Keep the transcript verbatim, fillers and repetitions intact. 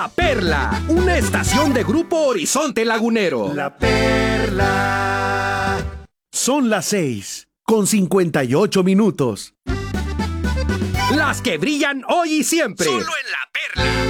La Perla, una estación de Grupo Horizonte Lagunero. La Perla. Son las seis, con cincuenta y ocho minutos. Las que brillan hoy y siempre. Solo en La Perla.